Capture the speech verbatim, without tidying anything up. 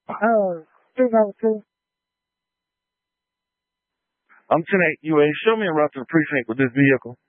Oh, two oh two. I'm ten eight U A. Show me a route to the precinct with this vehicle.